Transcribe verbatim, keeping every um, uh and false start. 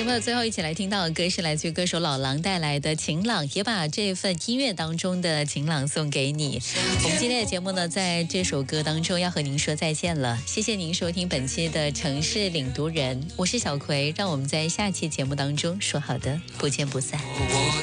目的最后一起来听到的歌是来自于歌手老狼带来的《晴朗》，也把这份音乐当中的晴朗送给你。我们今天的节目呢，在这首歌当中要和您说再见了，谢谢您收听本期的城市领读人，我是小葵，让我们在下期节目当中说好的不见不散。